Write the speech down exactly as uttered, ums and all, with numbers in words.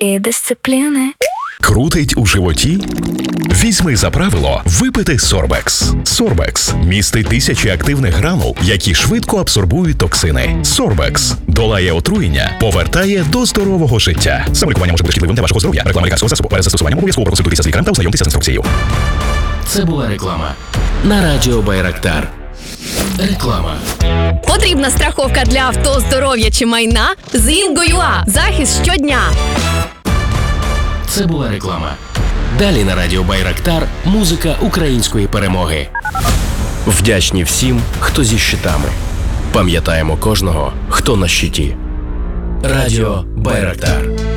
і дисципліни. Крутить у животі? Візьми за правило випити Сорбекс. Сорбекс містить тисячі активних гранул, які швидко абсорбують токсини. Сорбекс долає отруєння, повертає до здорового життя. Саме лікування може бути шкідливим для вашого здоров'я. Реклама лікарського засобу. Перед застосуванням обов'язково проконсультуйтеся з лікарем та ознайомтеся з інструкцією. Це була реклама на радіо Байрактар. Реклама. Потрібна страховка для авто, здоров'я чи майна? З Інго.ua. Захист щодня. Це була реклама. Далі на радіо Байрактар музика української перемоги. Вдячні всім, хто зі щитами. Пам'ятаємо кожного, хто на щиті. Радіо Байрактар.